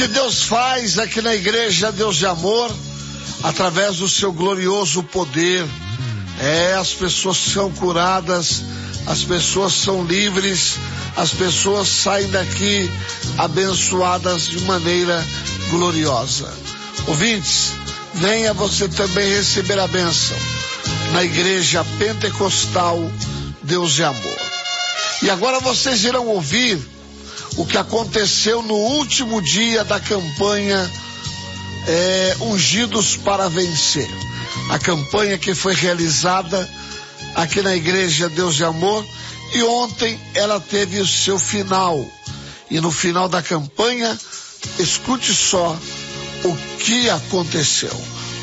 que Deus faz aqui na igreja Deus de Amor, através do seu glorioso poder. As pessoas são curadas, as pessoas são livres, as pessoas saem daqui abençoadas de maneira gloriosa. Ouvintes, venha você também receber a bênção na igreja pentecostal Deus de Amor. E agora vocês irão ouvir o que aconteceu no último dia da campanha Ungidos para Vencer. A campanha que foi realizada aqui na igreja Deus de Amor, e ontem ela teve o seu final. E no final da campanha, escute só o que aconteceu.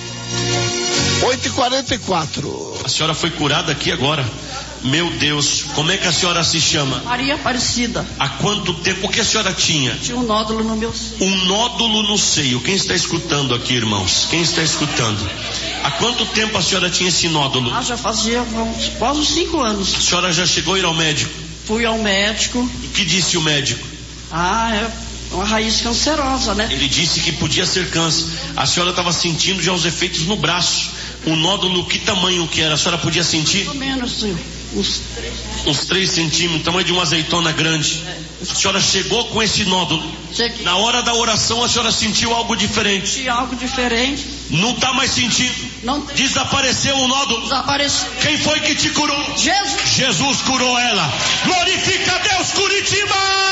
8h44. A senhora foi curada aqui agora. Meu Deus, como é que a senhora se chama? Maria Aparecida. Há quanto tempo? O que a senhora tinha? Tinha um nódulo no meu seio. Um nódulo no seio. Quem está escutando aqui, irmãos? Quem está escutando? Há quanto tempo a senhora tinha esse nódulo? Já fazia quase 5 anos. A senhora já chegou a ir ao médico? Fui ao médico. O que disse o médico? É uma raiz cancerosa, né? Ele disse que podia ser câncer. A senhora estava sentindo já os efeitos no braço. O nódulo, que tamanho que era? A senhora podia sentir? Mais ou menos, uns 3 centímetros, tamanho de uma azeitona grande. A senhora chegou com esse nódulo. Cheguei. Na hora da oração a senhora sentiu algo diferente. Tinha algo diferente. Não está mais sentindo. Não. Desapareceu o nódulo. Desapareceu. Quem foi que te curou? Jesus. Jesus curou ela. Glorifica a Deus, Curitiba!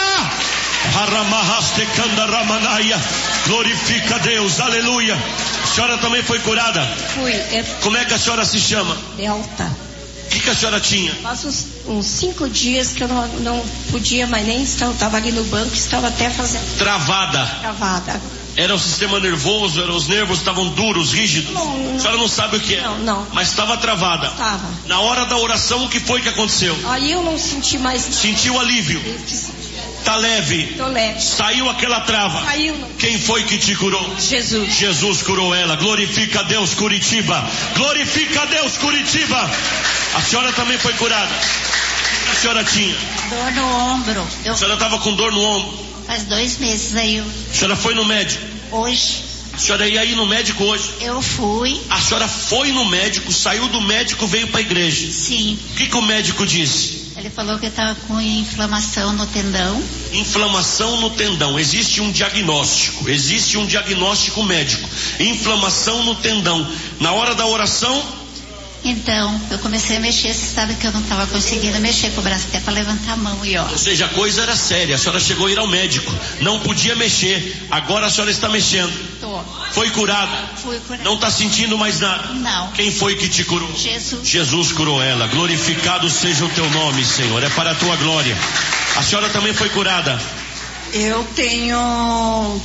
Glorifica a Deus, aleluia. A senhora também foi curada? Fui. Como é que a senhora se chama? Delta. O que a senhora tinha? Faz uns 5 dias que eu não podia mais nem estar, eu estava ali no banco, estava até fazendo... Travada. Era o sistema nervoso, os nervos estavam duros, rígidos? Não. A senhora não sabe o que é? Não. Mas estava travada? Estava. Na hora da oração, o que foi que aconteceu? Aí eu não senti mais... Sentiu alívio? Tá leve? Tô leve. Saiu aquela trava? Saiu. Quem foi que te curou? Jesus. Jesus curou ela. Glorifica a Deus, Curitiba. Glorifica a Deus, Curitiba. A senhora também foi curada? O que a senhora tinha? Dor no ombro. A senhora estava com dor no ombro? Faz 2 meses aí. A senhora foi no médico? Hoje. A senhora ia ir no médico hoje? Eu fui. A senhora foi no médico, saiu do médico, veio para a igreja? Sim. O que o médico disse? Ele falou que eu estava com inflamação no tendão. Inflamação no tendão. Existe um diagnóstico médico. Inflamação no tendão. Na hora da oração, então, eu comecei a mexer. Você sabe que eu não estava conseguindo mexer com o braço até para levantar a mão e ó. Ou seja, a coisa era séria. A senhora chegou a ir ao médico, não podia mexer. Agora a senhora está mexendo. Tô. Foi curada? Fui curada. Não está sentindo mais nada? Não. Quem foi que te curou? Jesus. Jesus curou ela. Glorificado seja o teu nome, Senhor. É para a tua glória. A senhora também foi curada? Eu tenho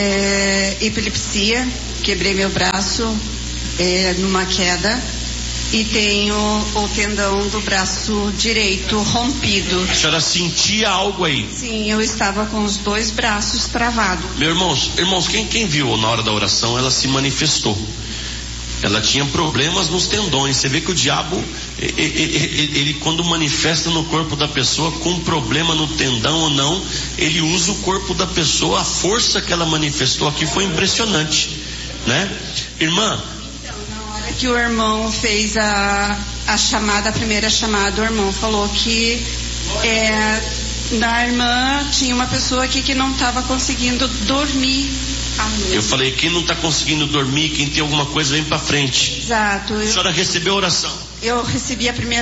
epilepsia. Quebrei meu braço numa queda. E tenho o tendão do braço direito rompido. A senhora sentia algo aí? Sim, eu estava com os 2 braços travados. Meus irmãos, quem viu na hora da oração, ela se manifestou. Ela tinha problemas nos tendões. Você vê que o diabo, ele quando manifesta no corpo da pessoa com problema no tendão ou não, ele usa o corpo da pessoa. A força que ela manifestou aqui foi impressionante, né? Irmã, que o irmão fez a primeira chamada, o irmão falou que na irmã tinha uma pessoa aqui que não estava conseguindo dormir. Eu falei, quem não está conseguindo dormir, quem tem alguma coisa, vem para frente. Exato. A senhora recebeu a oração? Eu recebi a primeira